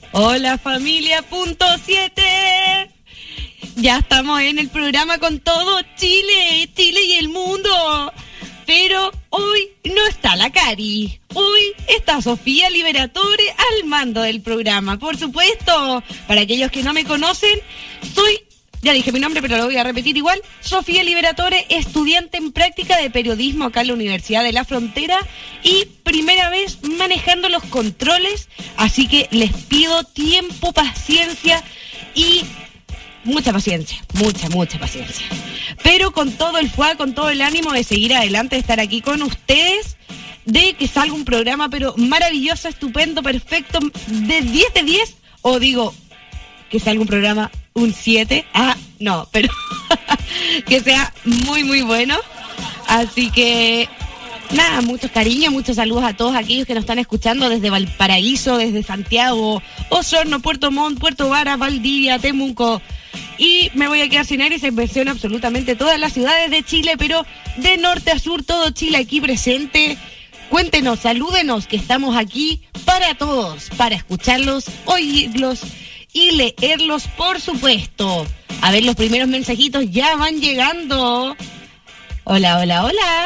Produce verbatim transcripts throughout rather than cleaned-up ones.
Hola familia punto siete. Ya estamos en el programa con todo Chile, Chile y el mundo. Pero hoy no está la Cari. Hoy está Sofía Liberatore al mando del programa. Por supuesto, para aquellos que no me conocen, soy, ya dije mi nombre, pero lo voy a repetir igual, Sofía Liberatore, estudiante en práctica de periodismo acá en la Universidad de la Frontera y primera vez manejando los controles. Así que les pido tiempo, paciencia y mucha paciencia, mucha, mucha paciencia. Pero con todo el fuego, con todo el ánimo de seguir adelante, de estar aquí con ustedes, de que salga un programa, pero maravilloso, estupendo, perfecto, de diez de diez, o digo, que salga un programa un siete, ah, no, pero que sea muy, muy bueno. Así que, nada, muchos cariños, muchos saludos a todos aquellos que nos están escuchando desde Valparaíso, desde Santiago, Osorno, Puerto Montt, Puerto Vara, Valdivia, Temuco. Y me voy a quedar sin aire, se menciona absolutamente todas las ciudades de Chile, pero de norte a sur, todo Chile aquí presente. Cuéntenos, salúdenos, que estamos aquí para todos, para escucharlos, oírlos y leerlos, por supuesto. A ver, los primeros mensajitos ya van llegando. Hola, hola, hola.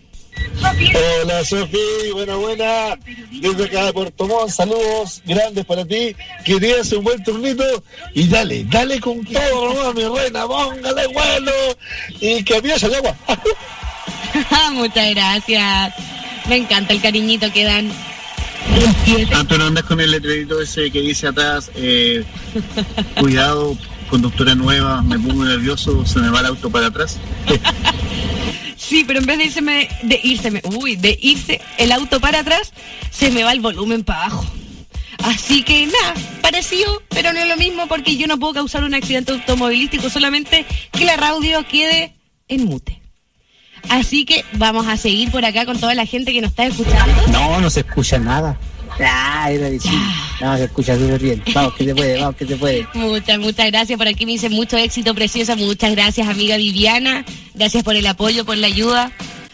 Hola Sofi, buena, buena. Desde acá de Puerto Montt, saludos grandes para ti. Que tengas un buen turnito y dale, dale con todo, nomás, mi reina, póngale vuelo y que empiece el agua. Muchas gracias. Me encanta el cariñito que dan. Ah, tú no andas con el letrerito ese que dice atrás, eh, cuidado, conductora nueva, me pongo nervioso, se me va el auto para atrás. Sí, pero en vez de irse, de irse, uy, de irse el auto para atrás, se me va el volumen para abajo. Así que nada, parecido, pero no es lo mismo porque yo no puedo causar un accidente automovilístico, solamente que la radio quede en mute. Así que vamos a seguir por acá con toda la gente que nos está escuchando. No, no se escucha nada. Ah, era difícil. No, se escucha súper bien. Vamos, que se puede, vamos, que se puede. Muchas, muchas gracias. Por aquí me dice mucho éxito, preciosa. Muchas gracias, amiga Viviana. Gracias por el apoyo, por la ayuda.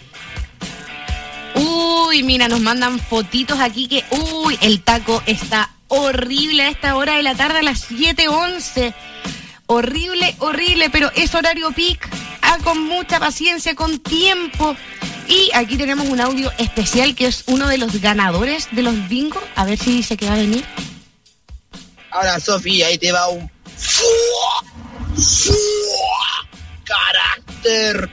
Uy, mira, nos mandan fotitos aquí que, uy, el taco está horrible a esta hora de la tarde, a las siete once. Horrible, horrible, pero es horario peak. Ah, con mucha paciencia, con tiempo. Y aquí tenemos un audio especial que es uno de los ganadores de los bingos. A ver si dice que va a venir. Ahora, Sofía, ahí te va un carácter.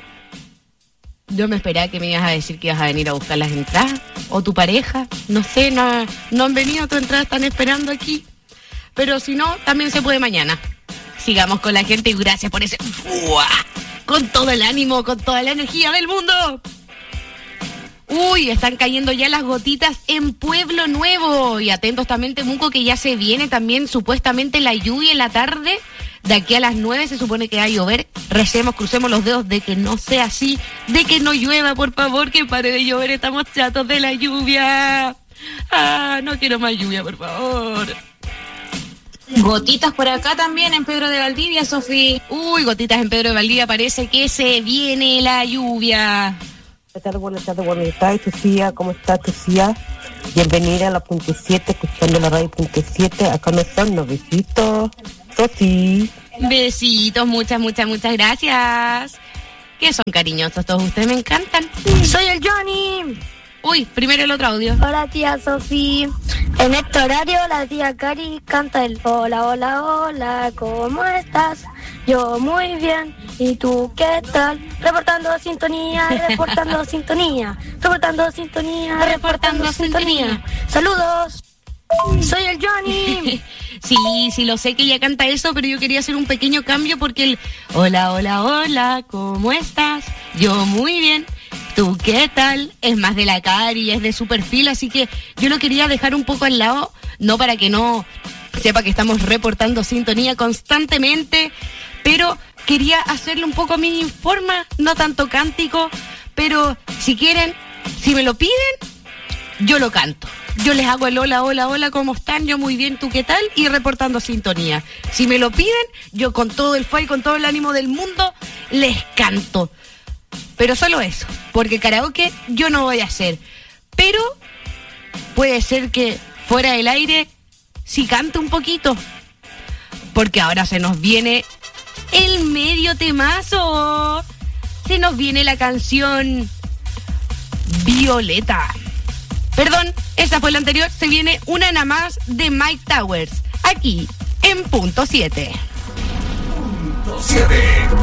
Yo me esperaba que me ibas a decir que ibas a venir a buscar las entradas. O tu pareja. No sé, no, no han venido tus entradas, están esperando aquí. Pero si no, también se puede mañana. Sigamos con la gente y gracias por ese... Con todo el ánimo, con toda la energía del mundo. Uy, están cayendo ya las gotitas en Pueblo Nuevo. Y atentos también, Temuco, que ya se viene también supuestamente la lluvia en la tarde. De aquí a las nueve se supone que va a llover. Recemos, crucemos los dedos de que no sea así, de que no llueva, por favor, que pare de llover. Estamos chatos de la lluvia. Ah, no quiero más lluvia, por favor. Gotitas por acá también en Pedro de Valdivia, Sofía. Uy, gotitas en Pedro de Valdivia, parece que se viene la lluvia. Buenas tardes, buenas tardes, buenas tardes, Sofía, ¿cómo estás, Sofía? Bienvenida a la punto siete, escuchando la radio punto siete, acá me están los besitos, Sofía. Besitos, muchas, muchas, muchas gracias. Que son cariñosos todos ustedes, me encantan. Soy el Johnny. Uy, primero el otro audio. Hola, tía Sofía. En este horario la tía Cari canta el hola, hola, hola, ¿cómo estás? Yo muy bien, ¿y tú qué tal? Reportando sintonía, reportando sintonía, reportando sintonía, reportando sintonía. Saludos, soy el Johnny. Sí, sí, lo sé que ella canta eso, pero yo quería hacer un pequeño cambio porque el hola, hola, hola, ¿cómo estás? Yo muy bien. ¿Tú qué tal? Es más de la Cari, es de su perfil, así que yo lo quería dejar un poco al lado, no para que no sepa que estamos reportando sintonía constantemente, pero quería hacerle un poco a mi forma, no tanto cántico, pero si quieren, si me lo piden, yo lo canto. Yo les hago el hola, hola, hola, ¿cómo están? Yo muy bien, ¿tú qué tal? Y reportando sintonía. Si me lo piden, yo con todo el fuego y con todo el ánimo del mundo, les canto. Pero solo eso, porque karaoke yo no voy a hacer. Pero puede ser que fuera del aire si canta un poquito. Porque ahora se nos viene el medio temazo. Se nos viene la canción Violeta. Perdón, esa fue la anterior. Se viene una nada más de Mike Towers. Aquí, en punto siete. Punto siete.